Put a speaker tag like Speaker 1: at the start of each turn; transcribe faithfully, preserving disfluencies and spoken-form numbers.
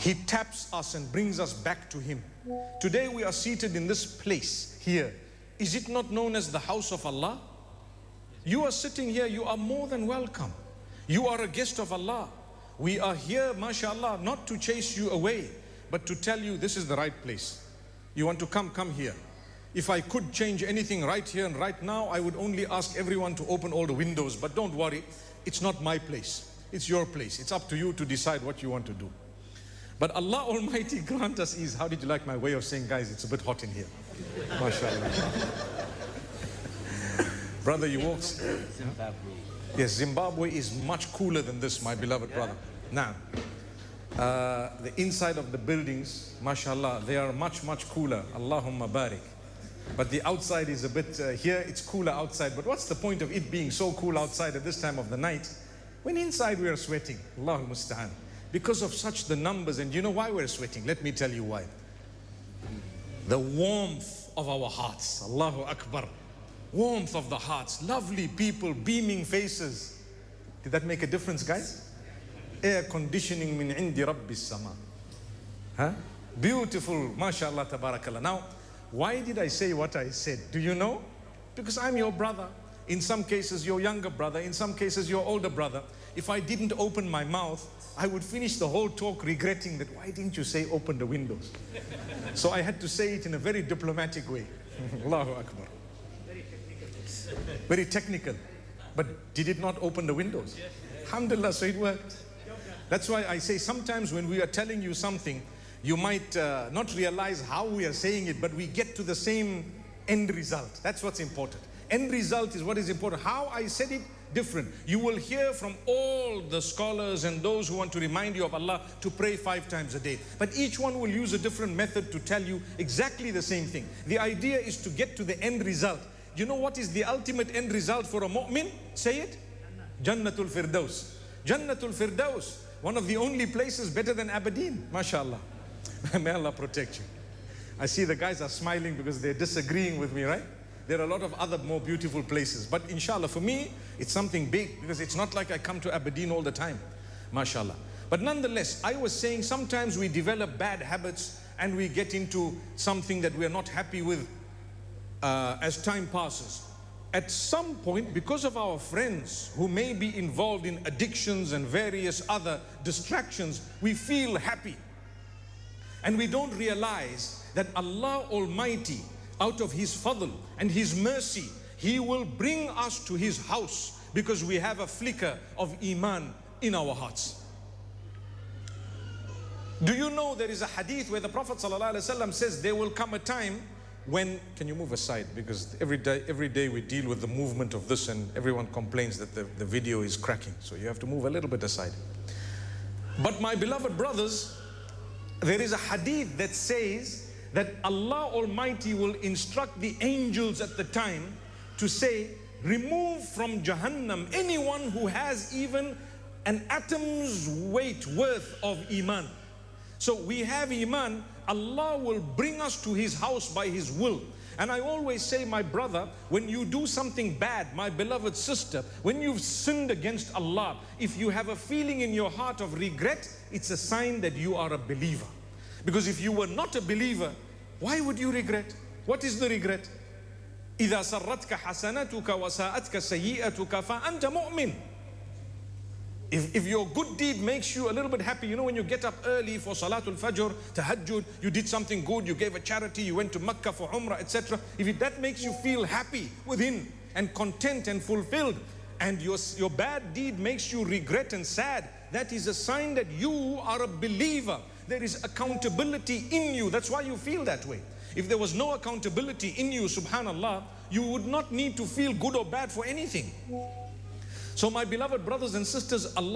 Speaker 1: He taps us and brings us back to Him. Today we are seated in this place here. Is it not known as the house of Allah? You are sitting here, you are more than welcome. You are a guest of Allah. We are here, mashallah, not to chase you away, but to tell you this is the right place. You want to come, come here. If I could change anything right here and right now, I would only ask everyone to open all the windows. But don't worry, it's not my place. It's your place. It's up to you to decide what you want to do. But Allah Almighty grant us ease. How did you like my way of saying, guys, it's a bit hot in here? MashaAllah. Brother, you walk.
Speaker 2: Zimbabwe.
Speaker 1: Yes, Zimbabwe is much cooler than this, my beloved
Speaker 2: Yeah.
Speaker 1: brother. Now, uh, the inside of the buildings, mashallah, they are much, much cooler. Allahumma barik. But the outside is a bit, uh, here it's cooler outside. But what's the point of it being so cool outside at this time of the night, when inside we are sweating? Allahu musta'an. Because of such the numbers. And you know why we're sweating? Let me tell you why. The warmth of our hearts. Allahu Akbar. Warmth of the hearts. Lovely people, beaming faces. Did that make a difference, guys? Air conditioning min indi rabbis sama. Huh? Beautiful, mashallah, tabarakallah. Now, why did I say what I said? Do you know? Because I'm your brother. In some cases, your younger brother. In some cases, your older brother. If I didn't open my mouth, I would finish the whole talk regretting that, why didn't you say open the windows? So I had to say it in a very diplomatic way. Allahu Akbar.
Speaker 2: Very technical.
Speaker 1: Very technical. But did it not open the windows? Alhamdulillah, so it worked. That's why I say sometimes when we are telling you something, you might uh, not realize how we are saying it, but we get to the same end result. That's what's important. End result is what is important. How I said it, different. You will hear from all the scholars and those who want to remind you of Allah to pray five times a day. But each one will use a different method to tell you exactly the same thing. The idea is to get to the end result. You know what is the ultimate end result for a mu'min? Say it. Jannatul Firdaus. Jannatul Firdaus. One of the only places better than Aberdeen. MashaAllah. May Allah protect you. I see the guys are smiling because they're disagreeing with me, right? There are a lot of other more beautiful places. But inshallah, for me, it's something big because it's not like I come to Aberdeen all the time. MashaAllah. But nonetheless, I was saying sometimes we develop bad habits and we get into something that we're not happy with uh, as time passes. At some point, because of our friends who may be involved in addictions and various other distractions, we feel happy. And we don't realize that Allah Almighty, out of His fadl and His mercy, He will bring us to His house because we have a flicker of iman in our hearts. Do you know there is a hadith where the Prophet ﷺ says there will come a time when, can you move aside, because every day, every day we deal with the movement of this and everyone complains that the, the video is cracking, so you have to move a little bit aside. But my beloved brothers, there is a hadith that says that Allah Almighty will instruct the angels at the time to say, remove from Jahannam anyone who has even an atom's weight worth of iman. So we have iman, Allah will bring us to His house by His will. And I always say, my brother, when you do something bad, my beloved sister, when you've sinned against Allah, if you have a feeling in your heart of regret, it's a sign that you are a believer. Because if you were not a believer, why would you regret? What is the regret? إِذَا سَرَّتْكَ حَسَنَتُكَ وَسَاءَتْكَ سَيِّئَتُكَ فَأَنْتَ مُؤْمِنٌ. If, if your good deed makes you a little bit happy, you know when you get up early for Salatul Fajr, Tahajjud, you did something good, you gave a charity, you went to Makkah for Umrah, et cetera. If it, that makes you feel happy within and content and fulfilled, and your, your bad deed makes you regret and sad, that is a sign that you are a believer. There is accountability in you. That's why you feel that way. If there was no accountability in you, subhanallah, you would not need to feel good or bad for anything. So my beloved brothers and sisters, Allah